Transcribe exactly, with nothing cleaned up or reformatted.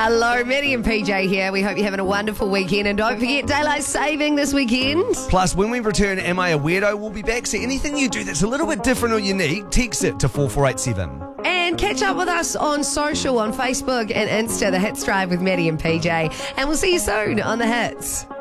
Hello, Maddie and P J here. We hope you're having a wonderful weekend. And don't forget daylight saving this weekend. Plus, when we return, Am I a Weirdo? We'll be back. So anything you do that's a little bit different or unique, text it to four four eight seven. And catch up with us on social, on Facebook and Insta, The Hits Drive with Maddie and P J. And we'll see you soon on The Hits.